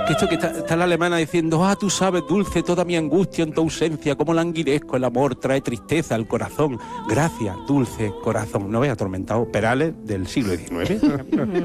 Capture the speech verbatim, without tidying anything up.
Que esto que está, está la alemana diciendo, ah, tú sabes, dulce, toda mi angustia en tu ausencia, cómo languidezco, el amor trae tristeza al corazón. Gracias, dulce corazón. ¿No ves atormentado? Perales del siglo diecinueve.